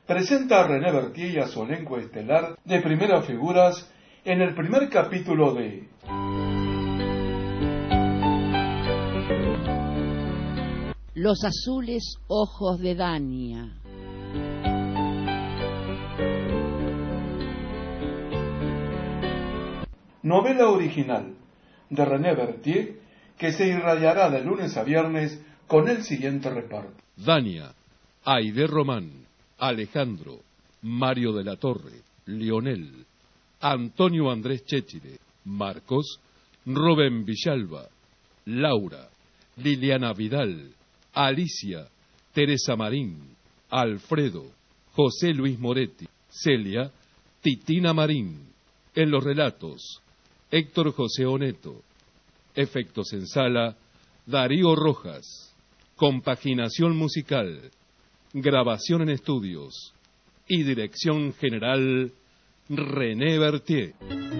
presenta a René Berthier y a su elenco estelar de primeras figuras en el primer capítulo de Los azules ojos de Dania. Novela original de René Berthier que se irradiará de lunes a viernes con el siguiente reparto: Dania, Aide Román, Alejandro, Mario de la Torre, Lionel, Antonio Andrés Chéchile, Marcos, Rubén Villalba, Laura, Liliana Vidal, Alicia, Teresa Marín, Alfredo, José Luis Moretti, Celia, Titina Marín. En los relatos, Héctor José Oneto. Efectos en sala, Darío Rojas. Compaginación musical, grabación en estudios y dirección general, René Berthier.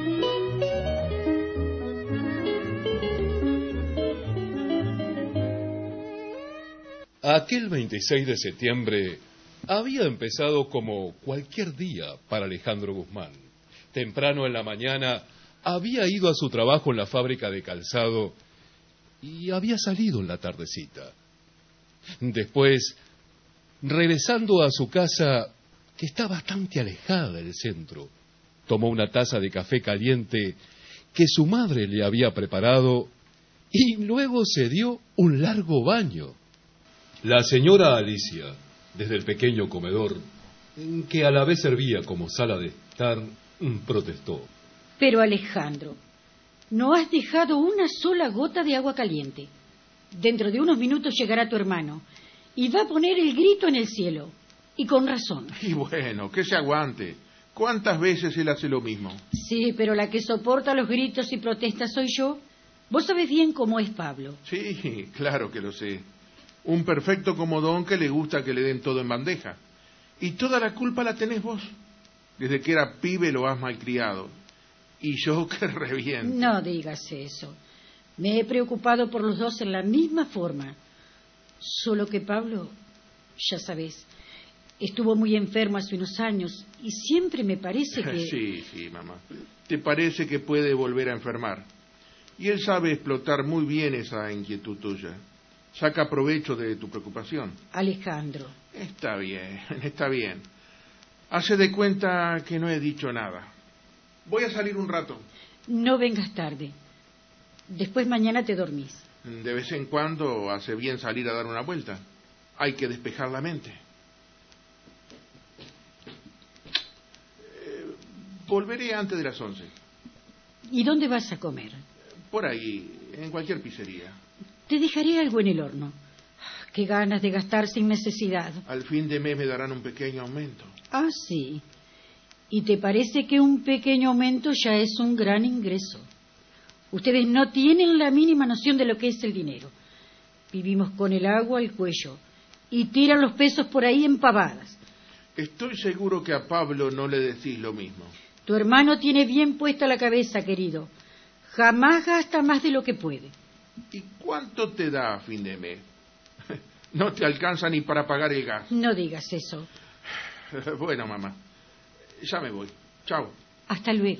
Aquel 26 de septiembre había empezado como cualquier día para Alejandro Guzmán. Temprano en la mañana había ido a su trabajo en la fábrica de calzado y había salido en la tardecita. Después, regresando a su casa, que está bastante alejada del centro, tomó una taza de café caliente que su madre le había preparado y luego se dio un largo baño. La señora Alicia, desde el pequeño comedor, que a la vez servía como sala de estar, protestó. Pero Alejandro, no has dejado una sola gota de agua caliente. Dentro de unos minutos llegará tu hermano y va a poner el grito en el cielo. Y con razón. Y bueno, que se aguante. ¿Cuántas veces él hace lo mismo? Sí, pero la que soporta los gritos y protestas soy yo. Vos sabés bien cómo es Pablo. Sí, claro que lo sé. Un perfecto comodón que le gusta que le den todo en bandeja. Y toda la culpa la tenés vos. Desde que era pibe lo has malcriado. Y yo que reviento. No digas eso. Me he preocupado por los dos en la misma forma. Solo que Pablo, ya sabés, estuvo muy enfermo hace unos años y siempre me parece que... Sí, mamá. Te parece que puede volver a enfermar. Y él sabe explotar muy bien esa inquietud tuya. Saca provecho de tu preocupación. Alejandro. Está bien. Hace de cuenta que no he dicho nada. Voy a salir un rato. No vengas tarde. Después mañana te dormís. De vez en cuando hace bien salir a dar una vuelta. Hay que despejar la mente. Volveré antes de las 11. ¿Y dónde vas a comer? Por ahí, en cualquier pizzería. Te dejaré algo en el horno. Qué ganas de gastar sin necesidad. Al fin de mes me darán un pequeño aumento. Ah, sí. ¿Y te parece que un pequeño aumento ya es un gran ingreso? Ustedes no tienen la mínima noción de lo que es el dinero. Vivimos con el agua al cuello y tiran los pesos por ahí en pavadas. Estoy seguro que a Pablo no le decís lo mismo. Tu hermano tiene bien puesta la cabeza, querido. Jamás gasta más de lo que puede. ¿Y cuánto te da a fin de mes? No te alcanza ni para pagar el gas. No digas eso. Bueno, mamá, ya me voy. Chao. Hasta luego.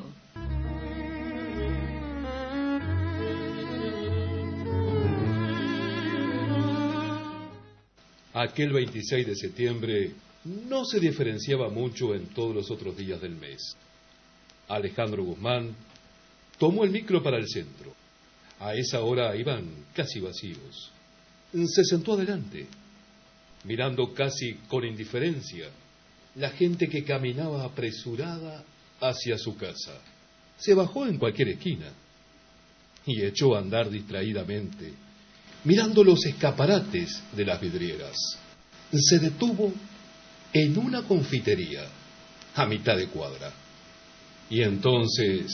Aquel 26 de septiembre no se diferenciaba mucho en todos los otros días del mes. Alejandro Guzmán tomó el micro para el centro. A esa hora iban casi vacíos. Se sentó adelante, mirando casi con indiferencia la gente que caminaba apresurada hacia su casa. Se bajó en cualquier esquina y echó a andar distraídamente, mirando los escaparates de las vidrieras. Se detuvo en una confitería a mitad de cuadra. Y entonces